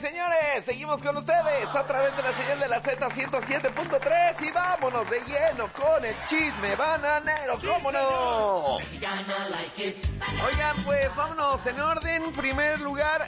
señores, seguimos con ustedes a través de la señal de la Z107.3 y vámonos de lleno con el chisme bananero, ¿cómo no? Oigan, pues vámonos en orden. Primer lugar,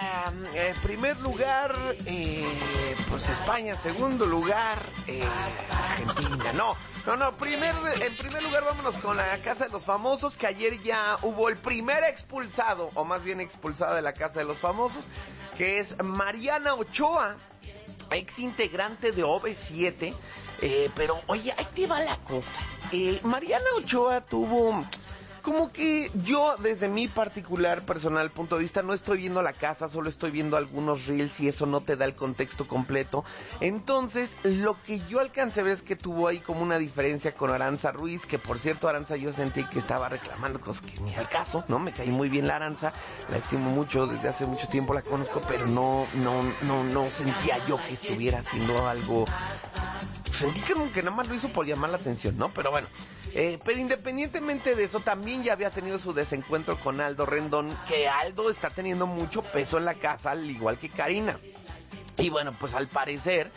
pues España. Segundo lugar, Argentina. En primer lugar vámonos con la Casa de los Famosos, que ayer ya hubo el primer expulsado, o más bien expulsada de la Casa de los Famosos, que es Mariana Ochoa, ex integrante de OV7, pero oye, ahí te va la cosa. Mariana Ochoa tuvo... Como que yo, desde mi particular, personal punto de vista, no estoy viendo la casa, solo estoy viendo algunos reels y eso no te da el contexto completo. Entonces, lo que yo alcancé a ver es que tuvo ahí como una diferencia con Aranza Ruiz, que por cierto, Aranza yo sentí que estaba reclamando cosas que ni al caso, ¿no? Me caí muy bien la Aranza, la estimo mucho, desde hace mucho tiempo la conozco, pero no sentía yo que estuviera haciendo algo... Sentí como que nada más lo hizo por llamar la atención, ¿no? Pero bueno, pero independientemente de eso, también ya había tenido su desencuentro con Aldo Rendón, que Aldo está teniendo mucho peso en la casa, al igual que Karina. Y bueno, pues al parecer,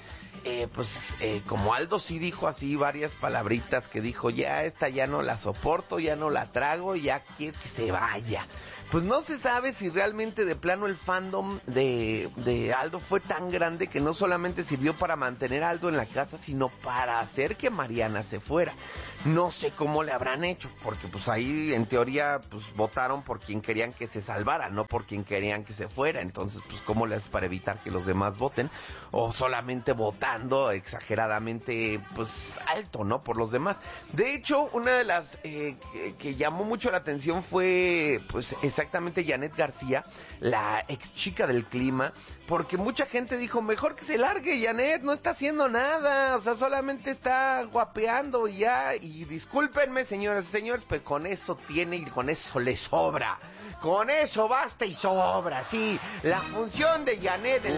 como Aldo sí dijo así varias palabritas, que dijo, ya esta ya no la soporto, ya no la trago, ya quiero que se vaya. Pues no se sabe si realmente de plano el fandom de Aldo fue tan grande que no solamente sirvió para mantener a Aldo en la casa, sino para hacer que Mariana se fuera. No sé cómo le habrán hecho, porque pues ahí en teoría pues votaron por quien querían que se salvara, no por quien querían que se fuera. Entonces pues cómo le haces para evitar que los demás voten, o solamente votando exageradamente pues alto, ¿no? Por los demás. De hecho, una de las que llamó mucho la atención fue pues exactamente Janet García, la ex chica del clima, porque mucha gente dijo, mejor que se largue Janet, no está haciendo nada, o sea, solamente está guapeando y ya, y discúlpenme señoras y señores, pues con eso tiene y con eso le sobra, con eso basta y sobra, sí, la función de Janet en